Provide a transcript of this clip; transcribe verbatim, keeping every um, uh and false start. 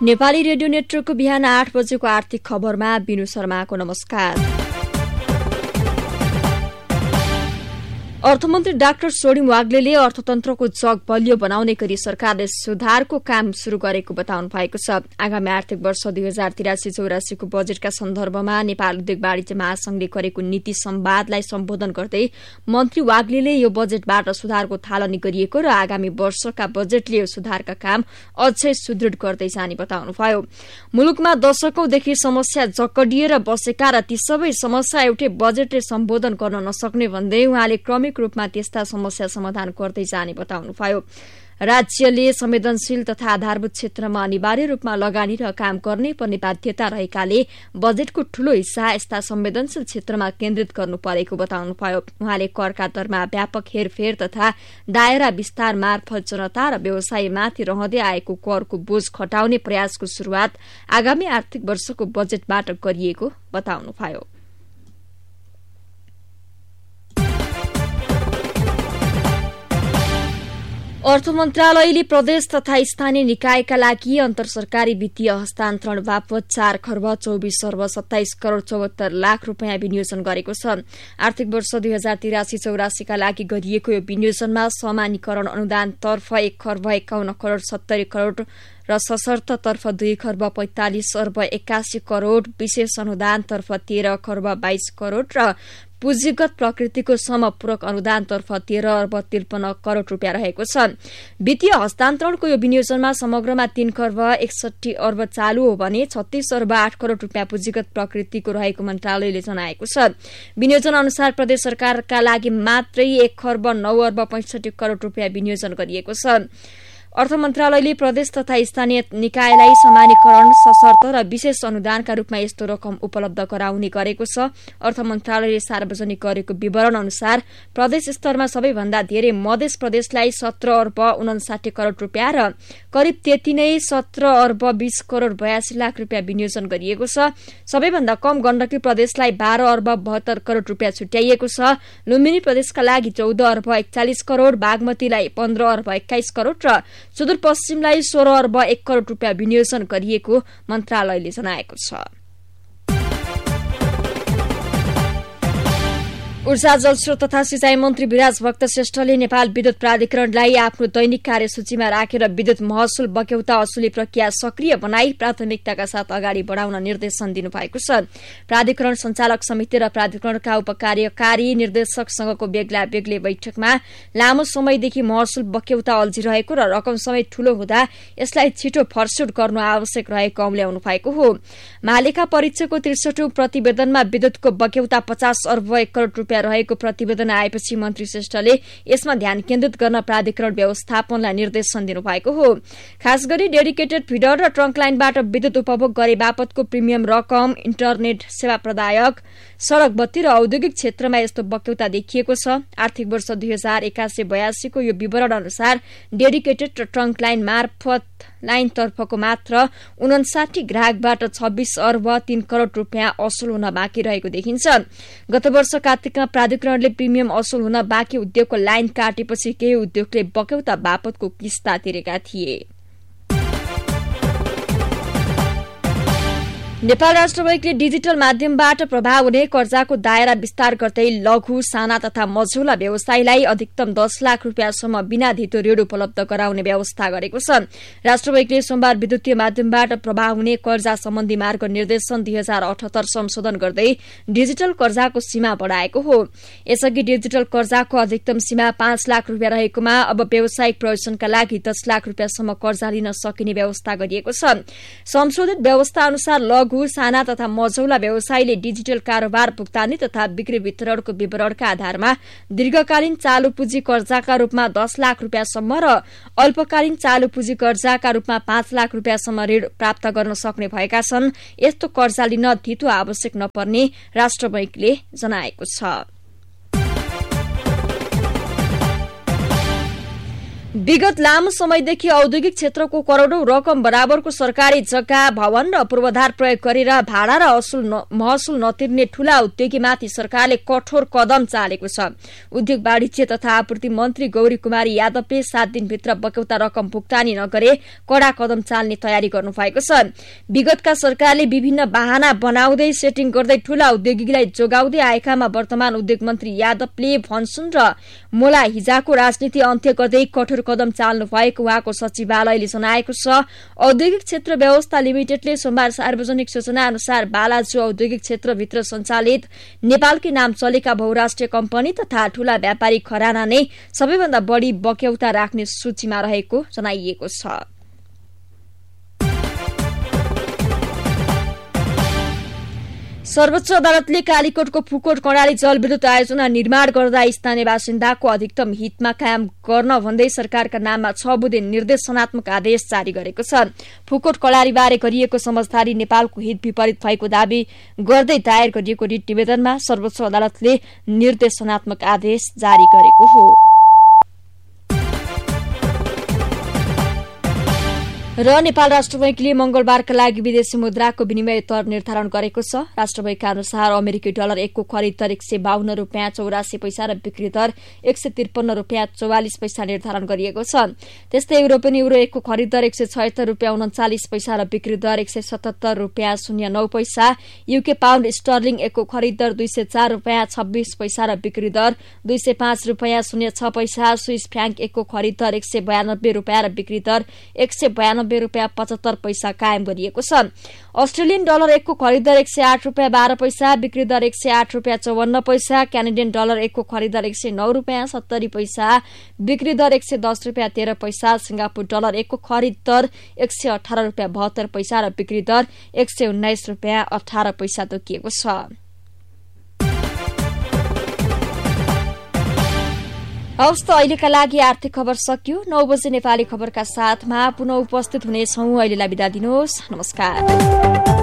Nepali radio नेटवर्कको बिहान आठ बजेको आर्थिक खबरमा बिनु शर्माको नमस्कार। अर्थमन्त्री डाक्टर सोडिम वाग्लेले अर्थतन्त्रको जग बलियो बनाउने गरी सरकारले सुधारको काम शुरू गरेको बताउनु भएको छ। आगामी आर्थिक वर्ष दुई हजार तिरासी चौरासीको बजेटका सन्दर्भमा नेपाल उद्योग वाणिज्य महासंघले गरेको नीति संवादलाई सम्बोधन गर्दै मन्त्री वाग्लेले यो बजेटबाट सुधारको थालनी गरिएको र आगामी वर्षका बजेटले यो सुधारका काम अझै सुदृढ गर्दै जाने बताउनुभयो। मुलुकमा दशकौंदेखि समस्या जकडिएर बसेका र ती सबै समस्या एउटै बजेटले सम्बोधन गर्न नसक्ने भन्दै उहाँले क्रमिक रूपमा त्यस्ता समस्या समाधान गर्दै जाने बताउनुभयो। राज्यले संवेदनशील तथा आधारभूत क्षेत्रमा अनिवार्य रूपमा लगानी र काम गर्ने पर्ने बाध्यता रहेकाले बजेटको ठूलो हिस्सा यस्ता संवेदनशील क्षेत्रमा केन्द्रित गर्नु परेको बताउनुभयो। उहाँले करका दरमा व्यापक हेरफेर तथा दायरा विस्तार मार्फत जनता र व्यवसायीमाथि रहँदै आएको करको बोझ घटाउने प्रयासको शुरूआत आगामी आर्थिक वर्षको बजेटबाट गरिएको बताउनुभयो। अर्थ मन्त्रालयले प्रदेश तथा स्थानीय निकायका लागि अन्तर सरकारी वित्तीय हस्तान्तरण बापत चार खर्ब चौबिस अर्ब सत्ताइस करोड़ चौहत्तर लाख रूपियाँ विनियोजन गरेको छ। आर्थिक वर्ष दुई हजार तिरासी चौरासीका लागि गरिएको यो विनियोजनमा समानीकरण अनुदानतर्फ एक खर्ब एकाउन्न करोड़ सत्तरी करोड़ र सशर्त तर्फ दुई खर्ब पैंतालिस अर्ब एक्कासी करोड़, विशेष अनुदानतर्फ तेह्र खर्ब बाइस करोड़ र पुँजीगत प्रकृतिको समपूरक अनुदानतर्फ तेह्र अर्ब त्रिपन्न करोड़ रूपियाँ रहेको छ। वित्तीय हस्तान्तरणको यो विनियोजनमा समग्रमा तीन खर्ब एकसठी अर्ब चालू हो भने छत्तीस अर्ब आठ करोड़ रूपियाँ पुँजीगत प्रकृतिको रहेको मन्त्रालयले जनाएको छ। विनियोजन अनुसार प्रदेश सरकारका लागि मात्रै एक खर्ब नौ अर्ब पैंसठी करोड़ रूपियाँ विनियोजन गरिएको छ। अर्थ मन्त्रालयले प्रदेश तथा स्थानीय निकायलाई समानीकरण, सशर्त र विशेष अनुदानका रूपमा यस्तो रकम उपलब्ध गराउने गरेको छ। अर्थ मन्त्रालयले सार्वजनिक गरेको विवरण अनुसार प्रदेश स्तरमा सबैभन्दा धेरै मध्य प्रदेशलाई सत्र अर्ब उनासाठी करोड़ रूपियाँ र करिब त्यति नै सत्र अर्ब बीस करोड़ बयासी लाख रूपियाँ विनियोजन गरिएको छ। सबैभन्दा कम गण्डकी प्रदेशलाई बाह्र अर्ब बहत्तर करोड़ रूपियाँ छुट्याइएको छ। लुम्बिनी प्रदेशका लागि चौध अर्ब एकचालिस करोड़, बागमतीलाई पन्ध्र अर्ब एक्काइस करोड़ र सुदूरपश्चिमलाई सोह्र अर्ब एक करोड़ रूपियाँ विनियोजन गरिएको मन्त्रालयले जनाएको छ। ऊर्जा, जलस्रोत तथा सिंचाई मन्त्री विराज भक्त श्रेष्ठले नेपाल विद्युत प्राधिकरणलाई आफ्नो दैनिक कार्यसूचीमा राखेर विद्युत महसुल बक्यौता असुली प्रक्रिया सक्रिय बनाई प्राथमिकताका साथ अगाडि बढ़ाउन निर्देशन दिनुभएको छ। प्राधिकरण सञ्चालक समिति र प्राधिकरणका उपकार्यकारी निर्देशकसँगको बेग्ला बेग्लै बैठकमा लामो समयदेखि महसुल बक्यौता अल्झिरहेको र रकम समेत ठूलो हुँदा यसलाई छिटो फर्स्युट गर्नु आवश्यक रहेको औल्याउनु भएको हो। महालेखा परीक्षकको त्रिसठौं प्रतिवेदनमा विद्युतको बक्यौता पचास अर्ब एक करोड़ रूपियाँ रहेको प्रतिवेदन आएपछि मन्त्री श्रेष्ठले यसमा ध्यान केन्द्रित गर्न प्राधिकरण व्यवस्थापनलाई निर्देशन दिनुभएको हो। खास गरी डेडिकेटेड फिडर र ट्रङ्क लाइनबाट विद्युत उपभोग गरे बापतको प्रिमियम रकम, इन्टरनेट सेवा प्रदायक, सड़क बत्ती र औद्योगिक क्षेत्रमा यस्तो बक्यौता देखिएको छ। आर्थिक वर्ष दुई हजार एकासी बयासीको यो विवरण अनुसार डेडिकेटेड र ट्रङ्क लाइन मार्फत लाइनतर्फको मात्र उनासाठी ग्राहकबाट छब्बीस अर्ब तीन करोड़ रूपियाँ असुल हुन बाँकी रहेको देखिन्छ। गत वर्ष कार्तिकमा प्राधिकरणले प्रिमियम असुल हुन बाँकी उद्योगको लाइन काटेपछि केही उद्योगले बक्यौता बापतको किस्ता तिरेका थिए। नेपाल राष्ट्र बैंकले डिजिटल माध्यमबाट प्रभाव हुने कर्जाको दायरा विस्तार गर्दै लघु, साना तथा मझौला व्यवसायीलाई अधिकतम दस लाख रूपियाँसम्म बिना धितो ऋण उपलब्ध गराउने व्यवस्था गरेको छ। राष्ट्र बैंकले सोमबार विद्युतीय माध्यमबाट प्रभाव हुने कर्जा सम्बन्धी मार्ग निर्देशन दुई हजार अठहत्तर संशोधन गर्दै डिजिटल कर्जाको सीमा बढ़ाएको हो। यसअघि डिजिटल कर्जाको अधिकतम सीमा पाँच लाख रूपियाँ रहेकोमा अब व्यावसायिक प्रयोजनका लागि दस लाख रूपियाँसम्म कर्जा लिन सकिने व्यवस्था गरिएको छ। संशोधित व्यवस्था अनुसार लघु, साना तथा मझौला व्यवसायीले डिजिटल कारोबार, भुक्तानी तथा बिक्री वितरणको विवरणका आधारमा दीर्घकालीन चालू पुँजी कर्जाका रूपमा दस लाख रूपियाँसम्म र अल्पकालीन चालू पुँजी कर्जाका रूपमा पाँच लाख रूपियाँसम्म ऋण प्राप्त गर्न सक्ने भएका छन्। यस्तो कर्जा लिन धितो आवश्यक नपर्ने राष्ट्र बैंकले जनाएको छ। विगत लामो समयदेखि औद्योगिक क्षेत्रको करोडौं रकम बराबरको सरकारी जग्गा भवन र पूर्वाधार प्रयोग गरेर भाडा र असुल महसुल नतिर्ने ठूला उद्योगीमाथि सरकारले कठोर कदम चालेको छ। उद्योग वाणिज्य तथा आपूर्ति मन्त्री गौरी कुमारी यादवले सात दिनभित्र बक्यौता रकम भुक्तानी नगरे कड़ा कदम चाल्ने तयारी गर्नुभएको छ। विगतका सरकारले विभिन्न बहाना बनाउँदै सेटिङ गर्दै ठूला उद्योगीलाई जोगाउँदै आएकामा वर्तमान उद्योग मन्त्री यादवले भनसुन र मोला हिजाको राजनीति अन्त्य गर्दै कठोर कदम चाल्नु भएको उहाँको सचिवालयले जनाएको छ। औद्योगिक क्षेत्र व्यवस्था लिमिटेडले सोमबार सार्वजनिक सूचना अनुसार बालाजु औद्योगिक क्षेत्रभित्र सञ्चालित नेपालकै नाम चलेका बहुराष्ट्रिय कम्पनी तथा ठूला व्यापारिक घराना नै सबैभन्दा बढ़ी बक्यौता राख्ने सूचीमा रहेको जनाइएको छ। सर्वोच्च अदालतले कालीकोटको फुकोट कर्णाली जलविद्युत आयोजना निर्माण गर्दा स्थानीय बासिन्दाको अधिकतम हितमा कायम गर्न भन्दै सरकारका नाममा छ बुँदे निर्देशनात्मक आदेश जारी गरेको छ। फुकोट कर्णालीबारे गरिएको समझदारी नेपालको हित विपरीत भएको दावी गर्दै दायर गरिएको रिट निवेदनमा सर्वोच्च अदालतले निर्देशनात्मक आदेश जारी गरेको हो। र नेपाल राष्ट्र बैंकले मंगलबारका लागि विदेशी मुद्राको विनिमय दर निर्धारण गरेको छ। राष्ट्र बैंकका अनुसार अमेरिकी डलर एकको खरिद दर एक सय बाहन्न रूपियाँ चौरासी पैसा र बिक्री दर एक सय त्रिपन्न रूपियाँ चौवालिस पैसा निर्धारण गरिएको छ। त्यस्तै युरोपियन युरो एकको खरिद दर एक सय छयत्तर रूपियाँ उन्चालिस पैसा र बिक्री दर एक सय सतहत्तर रूपियाँ शून्य नौ पैसा, यूके पाउण्ड स्टर्लिङ एकको खरिद दर दुई सय चार रूपियाँ छब्बीस पैसा र बिक्री दर दुई सय पाँच रूपियाँ शून्य छ पैसा, स्विस फ्रांक एकको खरिद दर एक सय बयानब्बे रूपियाँ र बिक्री दर एक सय बयानब्बे रूपियाँ पचहत्तर पैसा कायम गरिएको छ। अस्ट्रेलियन डलर एकको खरिद दर एक सय आठ रूपियाँ बाह्र पैसा, बिक्री दर एक सय आठ रूपियाँ चौवन्न पैसा, क्यानेडियन डलर एकको खरिद दर एक सय नौ रूपियाँ सत्तरी पैसा, बिक्री दर एक सय दस रूपियाँ तेह्र पैसा, सिंगापुर डलर एकको खरिद दर एक सय अठार रूपियाँ बहत्तर पैसा र बिक्री दर एक सय उन्नाइस रूपियाँ अठार पैसा तोकिएको छ। हवस् त अहिलेका लागि आर्थिक खबर सकियो। नौ बजे नेपाली खबरका साथमा पुनः उपस्थित हुनेछौं। अहिलेलाई बिदा दिनुहोस्। नमस्कार।